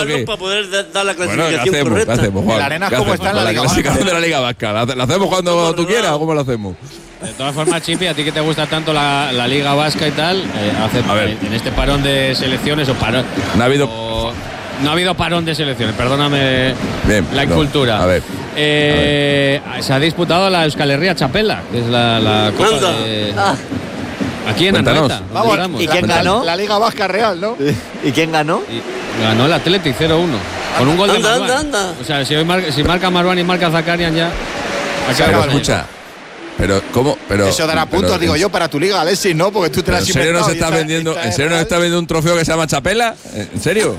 o qué? Para poder dar la Bueno, clasificación correcta. ¿qué hacemos, Juan? La arena ¿Qué como hacemos? está en la Liga clasificación Vasca. de la Liga Vasca. ¿La hacemos cuando tú quieras o cómo lo hacemos? De todas formas, Chipi, a ti que te gusta tanto la Liga Vasca y tal, A ver. en este parón de selecciones o parón. No ha habido. No ha habido parón de selecciones, perdóname Bien, la no, incultura. a ver. Se ha disputado la Euskal Herria Chapela, que es la Copa Anda. de. Aquí en Cuéntanos. Anoeta. donde Vamos, estamos. ¿y quién ganó? La Liga Vasca Real, ¿no? ¿Y quién ganó? Y ganó el Athletic 0-1. Con un gol de Anda, Marwan. anda. O sea, si marca Marwan y marca Zakarian ya. Pero escucha. Pero, ¿cómo? Pero, Eso dará pero, puntos, digo yo, para tu liga, Alexis, ¿no? Porque tú te la ¿En has serio nos inventado y está esta- vendiendo? esta ¿En es serio nos real? está vendiendo un trofeo que se llama Chapela? ¿En serio?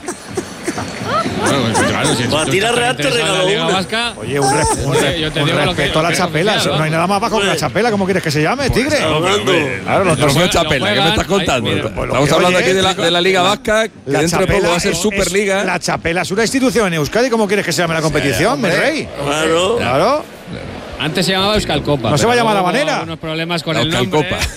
Bueno, pues, claro, si Para tú tirar estás Real te interesado en la regaló Liga una. Vasca. Oye, un Yo te digo lo respeto que- a la lo que chapela. oficial, No hay nada más bajo que la chapela. ¿Cómo quieres que se llame, tigre? Hablando. Claro, los El trofeo lo Chapela, ¿qué me juegan, estás contando? ahí, mira, pues lo Estamos que hablando oye, aquí de la Liga Vasca, que dentro de poco va a ser Superliga. La chapela es una institución en Euskadi. ¿Cómo quieres que se llame la competición, mi rey? Claro. Claro. Antes se llamaba Euskal Copa. No se va a pero llamar a luego manera. hubo unos problemas con La el Euskal nombre Copa.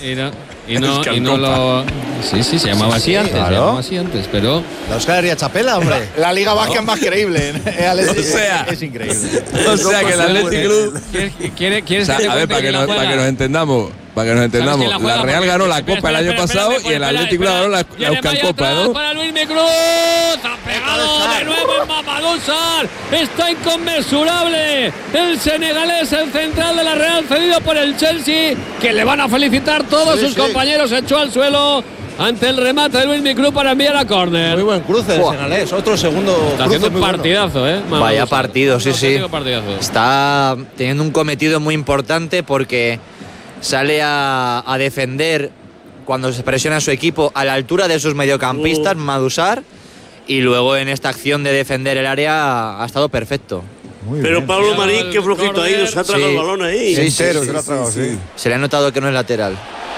y no lo. Sí, se llamaba así antes. claro. Se llamaba así antes, pero. La Euskal Herria Chapela, hombre. La Liga Vasca es más creíble. Alexis. O sea. Es increíble. O sea que el Athletic Club. ¿Quieres O sea, que te a ver, cuente para que quién la nos juega? entendamos. Para que nos ¿Sabes entendamos, quién la juega? la Real Porque- ganó la espera, Copa el año espera, pasado espera, y el espera, Athletic Club espera. ganó la Viene Euskal Maya Copa, atrás ¿no? Para Luismi Cruz, ha pegado de nuevo en Mamadoussar, está inconmensurable el senegalés, el central de la Real, cedido por el Chelsea, que le van a felicitar todos sus compañeros, se echó al suelo ante el remate de Luismi Cruz para enviar a córner. Muy buen cruce de senegalés. Otro segundo Está cruce haciendo un muy bueno. partidazo, Mamadoussar. Vaya partido, sí, sí. Auténtico partidazo. Está teniendo un cometido muy importante porque sale a defender cuando se presiona a su equipo a la altura de sus mediocampistas, Mamadoussar, y luego en esta acción de defender el área ha estado perfecto. Pero Pablo Marín, qué flojito ahí, nos ha tragado Sí. el balón ahí. Sí, Entero, se lo ha tragado, sí. Se le ha notado que no es lateral.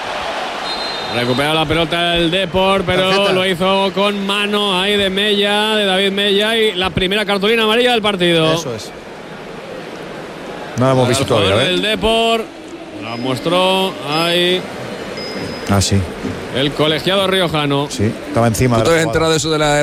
Recupera la pelota el Depor, pero Tarjeta. lo hizo con mano ahí de Mella, de David Mella, y la primera cartulina amarilla del partido. Eso es. No lo hemos El visto jugador todavía, del Depor la mostró ahí Ah, sí. el colegiado riojano. Sí. Estaba encima ¿Tú de te la has jugada. enterado de eso de la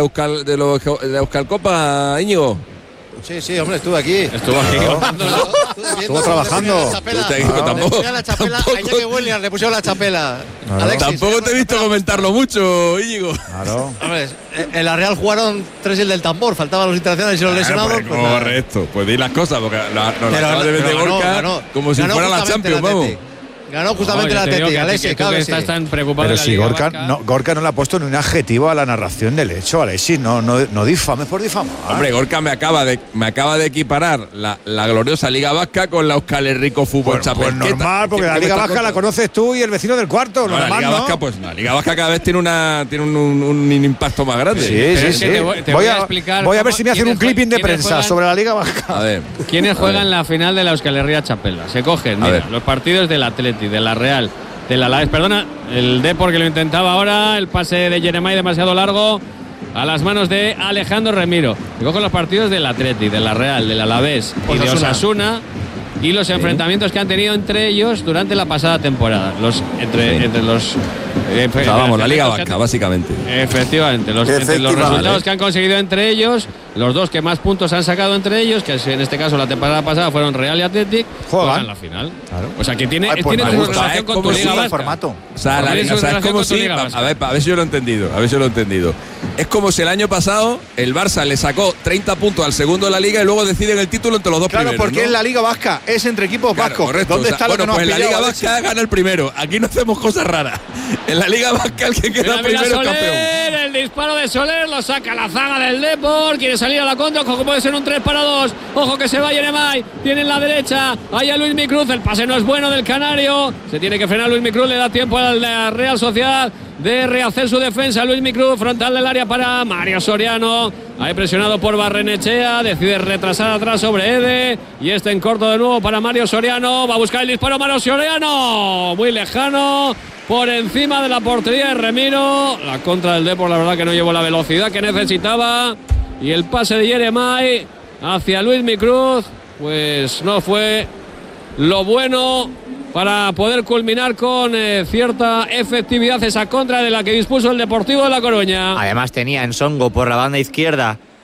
Euskal Copa, Íñigo? Sí, hombre, estuve aquí. Estuvo aquí. Estuvo trabajando. Estuviste aquí, pero tampoco- Le pusieron a Iñaki Williams, le pusieron la chapela. Claro. Alexis, Tampoco te he visto comentarlo mucho, Íñigo. Claro. Hombre, en la Real jugaron 3 y el del tambor. Faltaban los internacionales y los lesionados. Pues, pues nada. correcto, pues di las cosas, porque nos la Pero acaba de vender ganó, Gorka ganó. como si Ganó fuera la justamente Champions, el vamos. Atleti. Ganó justamente No, el ya te digo Atleti. que a ti Alexis, tú claro que que estás sí. tan preocupado Pero de la si Liga Gorka Vasca. no le ha puesto ni un adjetivo a la narración del hecho, Alexis. No difames por difamar. Hombre, Gorka me acaba de equiparar la gloriosa Liga Vasca con la Euskal Herriko Fútbol Pues Chapel. normal, porque la Liga Vasca la conoces tú y el vecino del cuarto. No, la Normal, Liga ¿no? Vasca, pues la Liga Vasca cada vez tiene un impacto más grande. Sí, Pero sí, es que sí. te voy a explicar Voy a ver cómo- si me hacen un quiénes clipping de quiénes prensa juegan- sobre la Liga Vasca. A ver. ¿Quiénes juegan la final de la Euskal Herria Chapela? Se cogen, A mira, ver. los partidos del Atleti, de la Real, del Alavés, perdona, el Depor que lo intentaba ahora, el pase de Jeremai demasiado largo a las manos de Alejandro Remiro. Se cogen los partidos del Atleti, de la Real, del Alavés y de Osasuna y los enfrentamientos que han tenido entre ellos durante la pasada temporada. Entre los O sea, vamos, la Liga que han- Vasca, básicamente. Efectivamente, entre los Efectivamente. resultados que han conseguido entre ellos, los dos que más puntos han sacado entre ellos, que en este caso la temporada pasada fueron Real y Athletic, juegan la final. Claro. O sea que tiene, Ay, pues tiene me su gusta, relación con como tu si Liga fuera el Vasca. formato. O sea, Tiene su o sea, es relación como con tu si. Liga Vasca. A ver si yo lo he entendido. A ver si yo lo he entendido. Es como si el año pasado el Barça le sacó 30 puntos al segundo de la Liga y luego deciden el título entre los dos Claro, primeros. porque ¿no? es la Liga Vasca, es entre equipos Claro, vascos. correcto. ¿Dónde O sea, está lo bueno, que nos pues has en la Liga pillado, Vasca Alexis? gana el primero. Aquí no hacemos cosas raras. En la Liga Vasca el que queda Mira, mira, primero es campeón. Soler, el disparo de Soler, lo saca la zaga del Depor, quiere salir a la contra, ojo que puede ser un 3-2, ojo que se va Jeremai, tiene en la derecha, ahí a Luis Micruz, el pase no es bueno del Canario, se tiene que frenar Luis Micruz, le da tiempo a la Real Sociedad de rehacer su defensa, Luis Micruz, frontal del área para Mario Soriano, ahí presionado por Barrenechea, decide retrasar atrás sobre Ede, y este en corto de nuevo para Mario Soriano, va a buscar el disparo Mario Soriano, muy lejano, por encima de la portería de Remiro. La contra del Depor, la verdad que no llevó la velocidad que necesitaba. Y el pase de Jeremai hacia Luis Micruz, pues no fue lo bueno para poder culminar con cierta efectividad esa contra de la que dispuso el Deportivo de La Coruña. Además tenía en Songo por la banda izquierda